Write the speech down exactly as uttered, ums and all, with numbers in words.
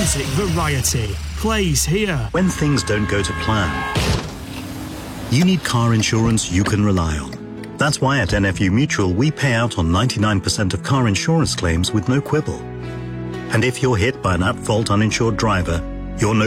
music variety plays here. When things don't go to plan, you need car insurance you can rely on. That's why at N F U Mutual we pay out on ninety-nine percent of car insurance claims with no quibble. And if you're hit by an at-fault uninsured driver, you're no